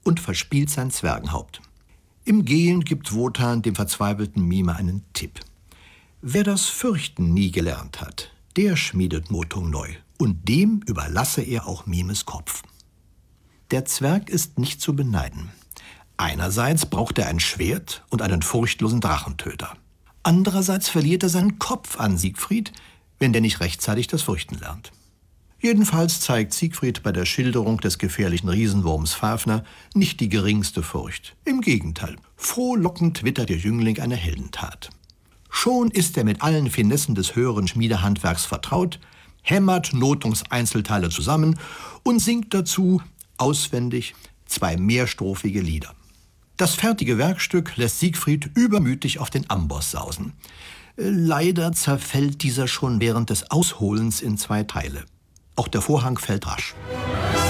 und verspielt sein Zwergenhaupt. Im Gehen gibt Wotan dem verzweifelten Mime einen Tipp. Wer das Fürchten nie gelernt hat, der schmiedet Nothung neu. Und dem überlasse er auch Mimes Kopf. Der Zwerg ist nicht zu beneiden. Einerseits braucht er ein Schwert und einen furchtlosen Drachentöter. Andererseits verliert er seinen Kopf an Siegfried, wenn der nicht rechtzeitig das Fürchten lernt. Jedenfalls zeigt Siegfried bei der Schilderung des gefährlichen Riesenwurms Fafner nicht die geringste Furcht. Im Gegenteil, frohlockend wittert der Jüngling eine Heldentat. Schon ist er mit allen Finessen des höheren Schmiedehandwerks vertraut, hämmert Nothungs Einzelteile zusammen und singt dazu, auswendig, 2 mehrstrophige Lieder. Das fertige Werkstück lässt Siegfried übermütig auf den Amboss sausen. Leider zerfällt dieser schon während des Ausholens in 2 Teile. Auch der Vorhang fällt rasch.